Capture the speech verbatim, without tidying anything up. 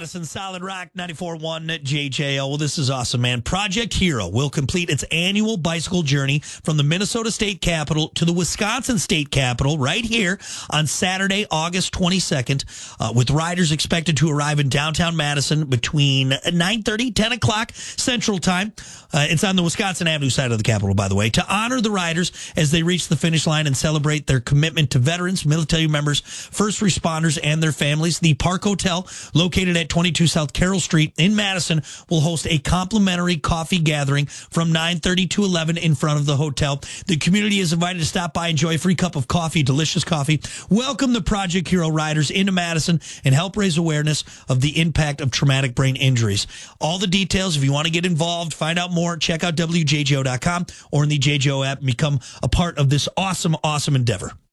Madison, Solid Rock, ninety-four point one J J O. Well, this is awesome, man. Project Hero will complete its annual bicycle journey from the Minnesota State Capitol to the Wisconsin State Capitol right here on Saturday, August twenty-second, uh, with riders expected to arrive in downtown Madison between nine thirty, ten o'clock Central Time. Uh, it's on the Wisconsin Avenue side of the Capitol, by the way, to honor the riders as they reach the finish line and celebrate their commitment to veterans, military members, first responders, and their families. The Park Hotel, located at twenty-two South Carroll Street in Madison, will host a complimentary coffee gathering from nine thirty to eleven in front of the hotel. The community is invited to stop by, enjoy a free cup of coffee, delicious coffee, welcome the Project Hero riders into Madison, and help raise awareness of the impact of traumatic brain injuries. All the details, if you want to get involved, find out more, check out W J J O dot com or in the J J O app and become a part of this awesome, awesome endeavor.